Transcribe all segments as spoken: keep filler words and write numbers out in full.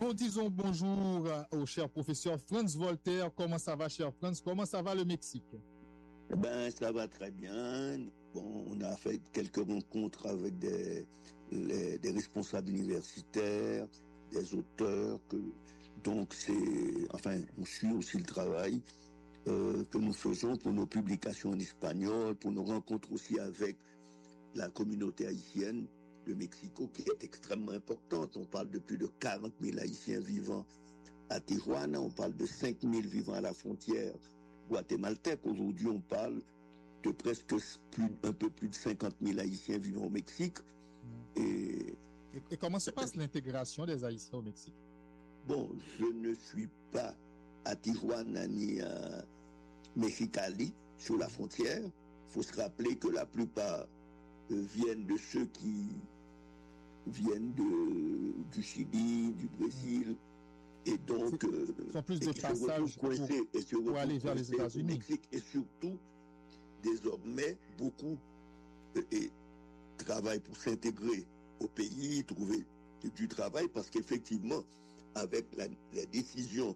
Bon, disons bonjour au cher professeur Franz Voltaire. Comment ça va, cher Franz? Comment ça va le Mexique? Eh ben, ça va très bien. Bon, on a fait quelques rencontres avec des, les, des responsables universitaires, des auteurs. Que, donc, c'est, enfin, on suit aussi le travail euh, que nous faisons pour nos publications en espagnol, pour nos rencontres aussi avec la communauté haïtienne de Mexico, qui est extrêmement importante. On parle de plus de quarante mille Haïtiens vivant à Tijuana, on parle de cinq mille vivant à la frontière guatémaltèque. Aujourd'hui, on parle de presque plus, un peu plus de cinquante mille Haïtiens vivant au Mexique. Et, et, et comment se passe l'intégration des Haïtiens au Mexique? Bon, je ne suis pas à Tijuana ni à Mexicali, sur la frontière. Il faut se rappeler que la plupart euh, viennent de ceux qui viennent de, du Chili, du Brésil, et donc euh, sont plus de passages pour, et se pour aller vers les États-Unis. Mexique, et surtout, désormais, beaucoup euh, et travaillent pour s'intégrer au pays, trouver du travail, parce qu'effectivement, avec la, la décision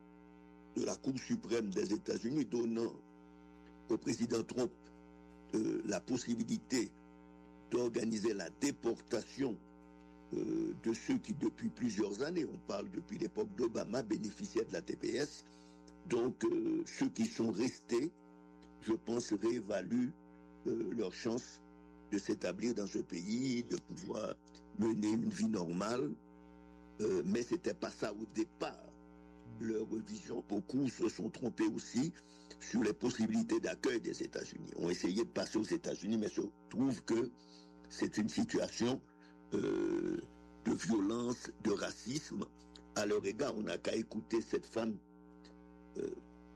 de la Cour suprême des États-Unis donnant au président Trump euh, la possibilité d'organiser la déportation euh, de ceux qui, depuis plusieurs années, on parle depuis l'époque d'Obama, bénéficiaient de la T P S. Donc, euh, ceux qui sont restés, je pense, réévaluent euh, leurs chances de s'établir dans ce pays, de pouvoir mener une vie normale. Euh, mais ce n'était pas ça au départ. Leur vision, beaucoup se sont trompés aussi sur les possibilités d'accueil des États-Unis. On essayé de passer aux États-Unis, mais se trouve que c'est une situation euh, de violence, de racisme. À leur égard, on n'a qu'à écouter cette femme euh,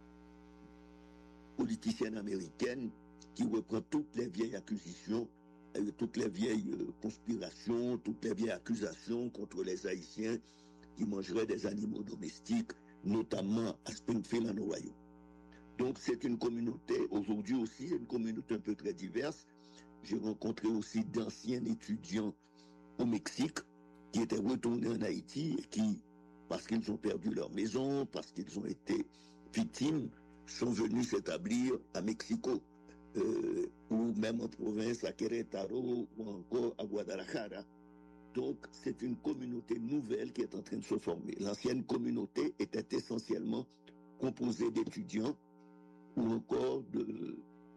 politicienne américaine qui reprend toutes les vieilles accusations, euh, toutes les vieilles euh, conspirations, toutes les vieilles accusations contre les Haïtiens qui mangeraient des animaux domestiques, notamment à Springfield, en Ohio. Donc c'est une communauté, aujourd'hui aussi, une communauté un peu très diverse. J'ai rencontré aussi d'anciens étudiants au Mexique qui étaient retournés en Haïti et qui, parce qu'ils ont perdu leur maison, parce qu'ils ont été victimes, sont venus s'établir à Mexico, euh, ou même en province, à Querétaro, ou encore à Guadalajara. Donc, c'est une communauté nouvelle qui est en train de se former. L'ancienne communauté était essentiellement composée d'étudiants ou encore de,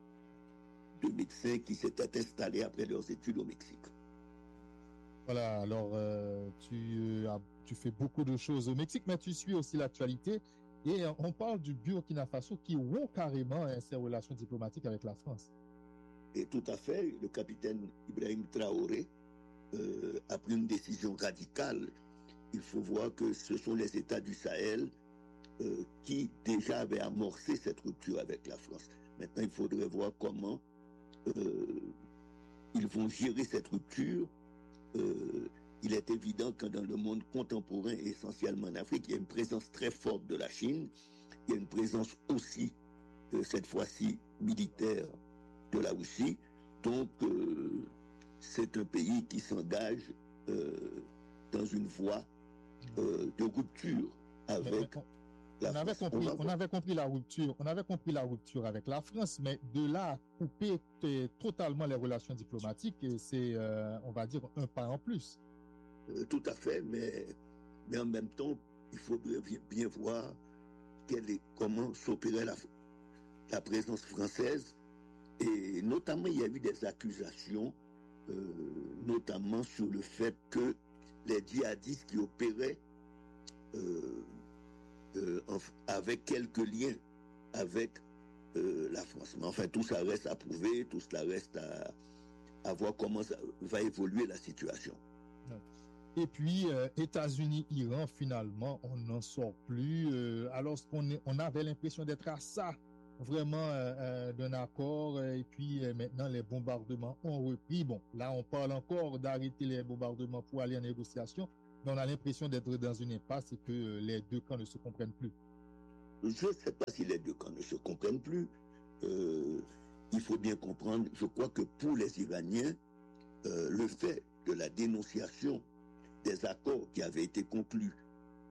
de médecins qui s'étaient installés après leurs études au Mexique. Voilà, alors euh, tu, euh, tu fais beaucoup de choses au Mexique, mais tu suis aussi l'actualité. Et euh, on parle du Burkina Faso qui rompt carrément hein, ses relations diplomatiques avec la France. Et tout à fait, le capitaine Ibrahim Traoré Euh, a pris une décision radicale. Il faut voir que ce sont les États du Sahel euh, qui déjà avaient amorcé cette rupture avec la France. Maintenant, il faudrait voir comment euh, ils vont gérer cette rupture. Euh, il est évident que dans le monde contemporain, essentiellement en Afrique, il y a une présence très forte de la Chine. Il y a une présence aussi, euh, cette fois-ci, militaire de la Russie. Donc, euh, c'est un pays qui s'engage euh, dans une voie euh, de rupture avec on, la on avait France. Compris, on, on avait compris la rupture, on avait compris la rupture avec la France, mais de là à couper t- totalement les relations diplomatiques, c'est, euh, on va dire, un pas en plus. Euh, tout à fait, mais, mais en même temps, il faudrait bien, bien voir quelle est, comment s'opérait la, la présence française. Et notamment, il y a eu des accusations Euh, notamment sur le fait que les djihadistes qui opéraient euh, euh, en, avec quelques liens avec euh, la France. Mais enfin, tout ça reste à prouver, tout cela reste à, à voir comment ça va évoluer la situation. Et puis, euh, États-Unis, Iran, finalement, on n'en sort plus. Euh, alors qu'on est, on avait l'impression d'être à ça vraiment euh, euh, d'un accord et puis euh, maintenant les bombardements ont repris. Bon, là on parle encore d'arrêter les bombardements pour aller en négociation, mais on a l'impression d'être dans une impasse et que euh, les deux camps ne se comprennent plus. Je ne sais pas si les deux camps ne se comprennent plus. Euh, il faut bien comprendre, je crois que pour les Iraniens, euh, le fait de la dénonciation des accords qui avaient été conclus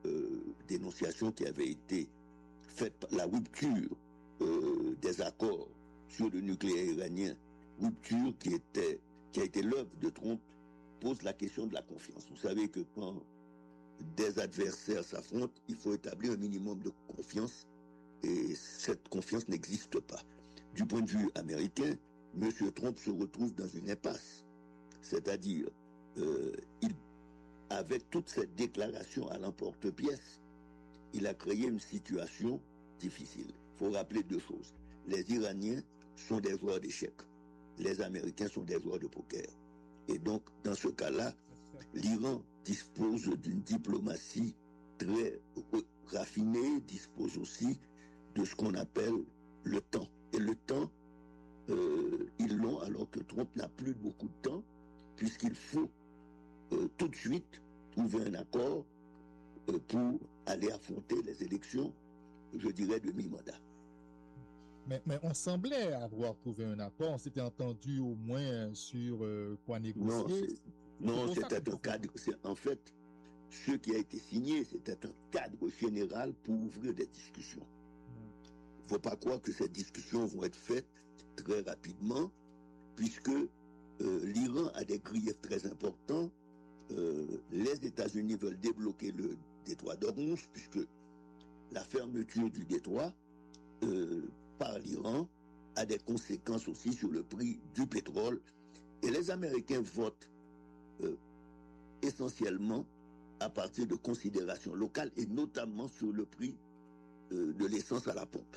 euh, dénonciation qui avait été faite par la rupture euh, des accords sur le nucléaire iranien, rupture qui, était, qui a été l'œuvre de Trump, pose la question de la confiance. Vous savez que quand des adversaires s'affrontent, il faut établir un minimum de confiance et cette confiance n'existe pas. Du point de vue américain, M. Trump se retrouve dans une impasse. C'est-à-dire, euh, il, avec toute cette déclaration à l'emporte-pièce, il a créé une situation difficile. Il faut rappeler deux choses. Les Iraniens sont des joueurs d'échecs. Les Américains sont des joueurs de poker. Et donc, dans ce cas-là, l'Iran dispose d'une diplomatie très raffinée, dispose aussi de ce qu'on appelle le temps. Et le temps, euh, ils l'ont alors que Trump n'a plus beaucoup de temps, puisqu'il faut euh, tout de suite trouver un accord euh, pour aller affronter les élections, je dirais, de mi-mandat. Mais, mais on semblait avoir trouvé un accord, on s'était entendu au moins sur euh, quoi négocier. Non, non c'était un cadre. En fait, ce qui a été signé, c'était un cadre général pour ouvrir des discussions. Il ne faut pas croire que ces discussions vont être faites très rapidement, puisque euh, l'Iran a des griefs très importants. Euh, les États-Unis veulent débloquer le détroit d'Ormuz, puisque la fermeture du détroit euh, par l'Iran a des conséquences aussi sur le prix du pétrole. Et les Américains votent euh, essentiellement à partir de considérations locales et notamment sur le prix euh, de l'essence à la pompe.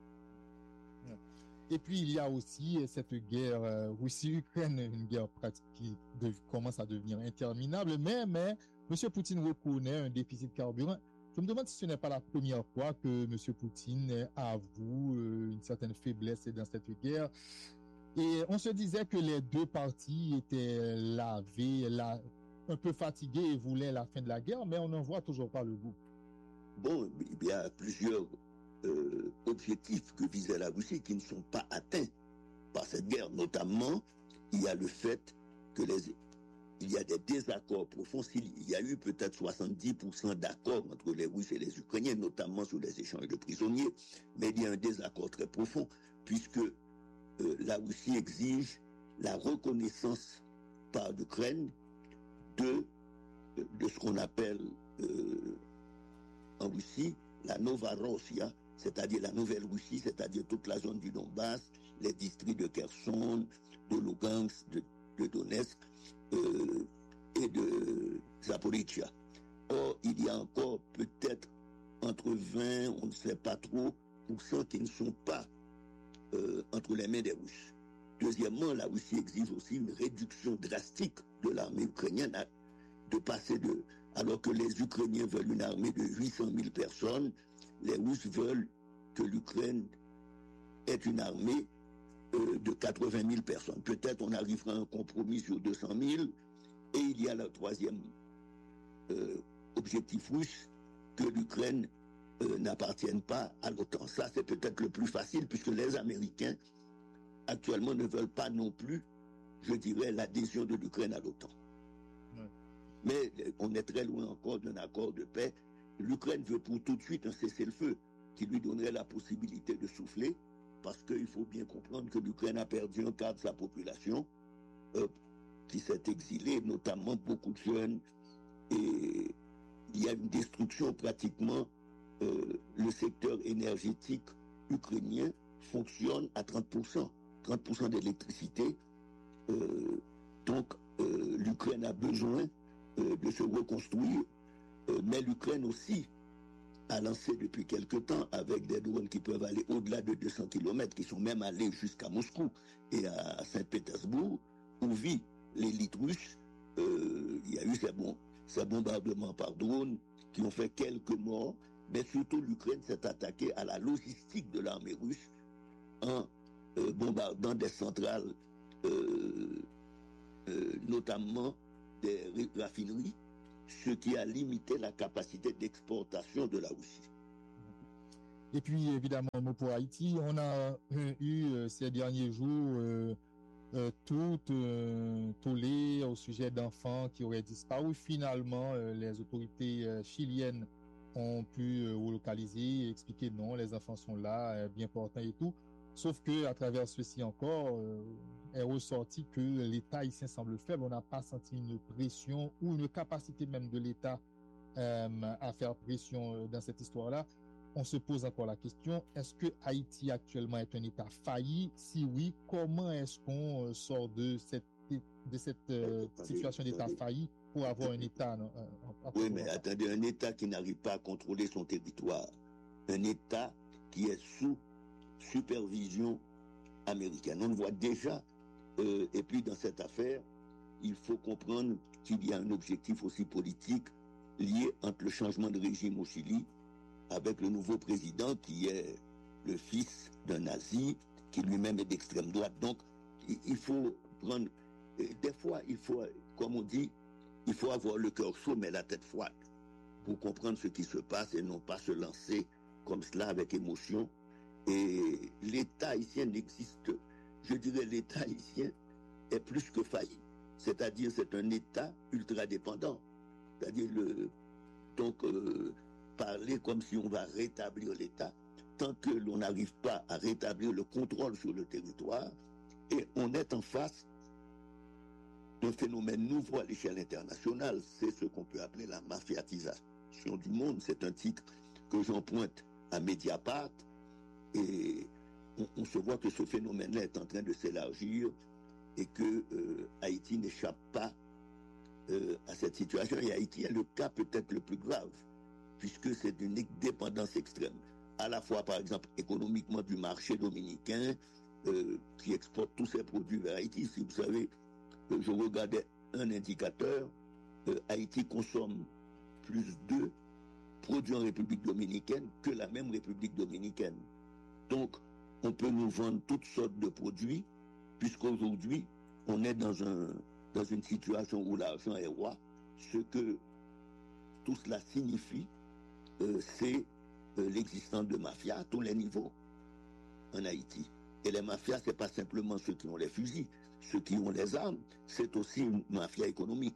Et puis il y a aussi cette guerre euh, Russie-Ukraine, une guerre pratique qui de, commence à devenir interminable, mais, mais M. Poutine reconnaît un déficit de carburant. Je me demande si ce n'est pas la première fois que M. Poutine avoue euh, une certaine faiblesse dans cette guerre. Et on se disait que les deux parties étaient lavées, la, un peu fatiguées et voulaient la fin de la guerre, mais on n'en voit toujours pas le bout. Bon, il y a plusieurs euh, objectifs que visait la Russie qui ne sont pas atteints par cette guerre. Notamment, il y a le fait que les, il y a des désaccords profonds. Il y a eu peut-être soixante-dix pour cent d'accords entre les Russes et les Ukrainiens, notamment sur les échanges de prisonniers, mais il y a un désaccord très profond, puisque euh, la Russie exige la reconnaissance par l'Ukraine de, de ce qu'on appelle euh, en Russie la Novorossia, c'est-à-dire la Nouvelle-Russie, c'est-à-dire toute la zone du Donbass, les districts de Kherson, de Lugansk, de, de Donetsk euh, et de Zaporizhia. Or, il y a encore peut-être entre vingt, on ne sait pas trop, pour cent qui ne sont pas euh, entre les mains des Russes. Deuxièmement, la Russie exige aussi une réduction drastique de l'armée ukrainienne, à, de passer de... Alors que les Ukrainiens veulent une armée de huit cent mille personnes, les Russes veulent que l'Ukraine ait une armée euh, de quatre-vingt mille personnes. Peut-être on arrivera à un compromis sur deux cent mille. Et il y a le troisième euh, objectif russe, que l'Ukraine euh, n'appartienne pas à l'OTAN. Ça, c'est peut-être le plus facile, puisque les Américains, actuellement, ne veulent pas non plus, je dirais, l'adhésion de l'Ukraine à l'OTAN. Mais on est très loin encore d'un accord de paix. L'Ukraine veut pour tout de suite un cessez-le-feu qui lui donnerait la possibilité de souffler, parce qu'il faut bien comprendre que l'Ukraine a perdu un quart de sa population euh, qui s'est exilée, notamment beaucoup de jeunes, et il y a une destruction pratiquement. Euh, le secteur énergétique ukrainien fonctionne à trente pour cent, trente pour cent d'électricité. Euh, donc euh, l'Ukraine a besoin de se reconstruire, mais l'Ukraine aussi a lancé depuis quelque temps avec des drones qui peuvent aller au-delà de deux cents kilomètres, qui sont même allés jusqu'à Moscou et à Saint-Pétersbourg, où vit l'élite russe. Euh, il y a eu ces, bon, ces bombardements par drone qui ont fait quelques morts, mais surtout l'Ukraine s'est attaquée à la logistique de l'armée russe en euh, bombardant des centrales, euh, euh, notamment des raffineries, ce qui a limité la capacité d'exportation de la Russie. Et puis, évidemment, pour Haïti, on a euh, eu euh, ces derniers jours euh, euh, tout euh, tollé au sujet d'enfants qui auraient disparu. Finalement, euh, les autorités euh, chiliennes ont pu euh, relocaliser, expliquer non, les enfants sont là, euh, bien portants et tout. Sauf que à travers ceci encore, euh, est ressorti que l'État haïtien semble faible. On n'a pas senti une pression ou une capacité même de l'État euh, à faire pression euh, dans cette histoire-là. On se pose encore la question, est-ce que Haïti actuellement est un État failli? Si oui, comment est-ce qu'on euh, sort de cette, de cette euh, situation d'État failli pour avoir un État non, euh, Oui, mais attendez, un État qui n'arrive pas à contrôler son territoire, un État qui est sous supervision américaine. On le voit déjà, euh, et puis dans cette affaire, il faut comprendre qu'il y a un objectif aussi politique lié entre le changement de régime au Chili avec le nouveau président qui est le fils d'un nazi, qui lui-même est d'extrême droite. Donc, il faut prendre... Des fois, il faut, comme on dit, il faut avoir le cœur chaud mais la tête froide pour comprendre ce qui se passe et non pas se lancer comme cela avec émotion. Et l'État haïtien n'existe, je dirais l'État haïtien est plus que failli. C'est-à-dire c'est un État ultra dépendant. C'est-à-dire le donc euh, parler comme si on va rétablir l'État tant que l'on n'arrive pas à rétablir le contrôle sur le territoire, et on est en face d'un phénomène nouveau à l'échelle internationale, c'est ce qu'on peut appeler la mafiatisation du monde. C'est un titre que j'emprunte à Mediapart, et on, on se voit que ce phénomène-là est en train de s'élargir et que euh, Haïti n'échappe pas euh, à cette situation. Et Haïti est le cas peut-être le plus grave, puisque c'est d'une dépendance extrême, à la fois par exemple économiquement du marché dominicain euh, qui exporte tous ses produits vers Haïti. Si vous savez, euh, je regardais un indicateur, euh, Haïti consomme plus de produits en République dominicaine que la même République dominicaine. Donc, on peut nous vendre toutes sortes de produits, puisqu'aujourd'hui, on est dans, un, dans une situation où l'argent est roi. Ce que tout cela signifie, euh, c'est euh, l'existence de mafias à tous les niveaux en Haïti. Et les mafias, ce n'est pas simplement ceux qui ont les fusils, ceux qui ont les armes, c'est aussi une mafia économique.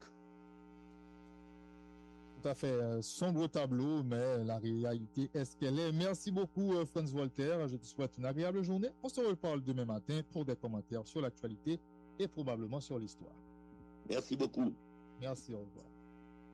Tout à fait, euh, sombre tableau, mais la réalité est ce qu'elle est. Merci beaucoup, euh, Franz Voltaire. Je te souhaite une agréable journée. On se reparle demain matin pour des commentaires sur l'actualité et probablement sur l'histoire. Merci beaucoup. Merci, au revoir.